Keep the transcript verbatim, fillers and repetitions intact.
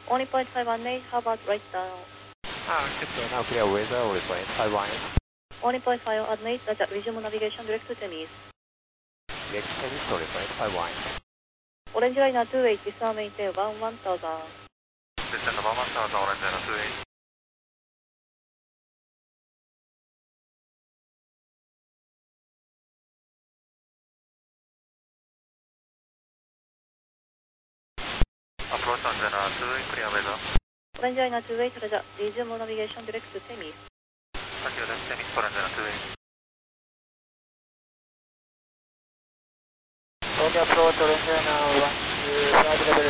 Only point five one eight, how about right down? Ah, okay, now clear weather, only point five one eight. Only point five one eight, Roger, resume navigation direct to Temis. Direct to Temis, only point five one eight. Orange liner two eight, disarm maintain one one thousand. Descend one one thousand, orange liner two eight. Approach antenna two eight, clear weather. Orange liner two eight, Roger, resume navigation direct to Temis. Thank you, that's Temis, orange liner two eight. Okay, approach orange liner one two five level